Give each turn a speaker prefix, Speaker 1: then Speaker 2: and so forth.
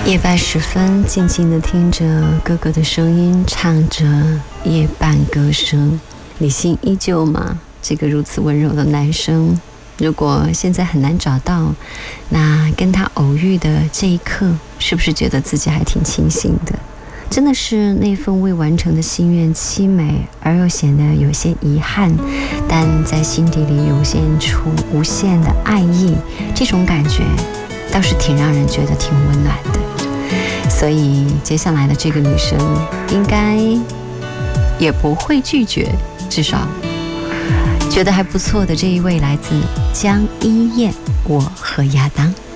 Speaker 1: 夜半时分，静静地听着哥哥的声音，唱着夜半歌声。李信依旧吗？这个如此温柔的男生，如果现在很难找到，那跟他偶遇的这一刻，是不是觉得自己还挺庆幸的？真的是那份未完成的心愿凄美，而又显得有些遗憾，但在心底里涌现出无限的爱意，这种感觉倒是挺让人觉得挺温暖的。所以接下来的这个女生应该也不会拒绝，至少觉得还不错的这一位来自江一燕，我和亚当。